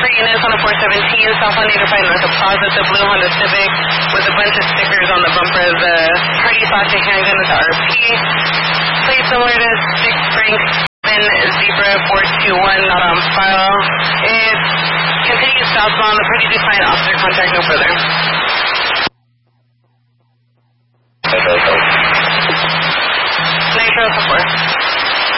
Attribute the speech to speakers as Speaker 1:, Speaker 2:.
Speaker 1: units on a 417, southbound Unified North of Plaza, the blue Honda Civic with a bunch of stickers on the bumper. The Hardy plastic handgun with the RP. Plate similar to Six Frank Zebra 421, not on file. It continues southbound. The party declined officer contact no further.